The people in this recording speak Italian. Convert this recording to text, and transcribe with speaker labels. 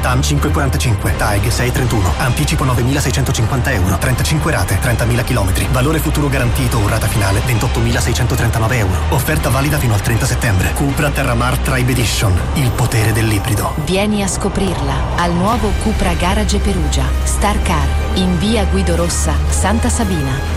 Speaker 1: TAN 545, TAEG 631, anticipo 9.650 euro, 35 rate, 30.000 km, valore futuro garantito o rata finale 28.639 euro. Offerta valida fino al 30 settembre. Cupra Terramar Tribe Edition, il potere dell'ibrido.
Speaker 2: Vieni a scoprirla al nuovo Cupra Garage Perugia, Star Car, in via Guido Rossa, Santa Sabina.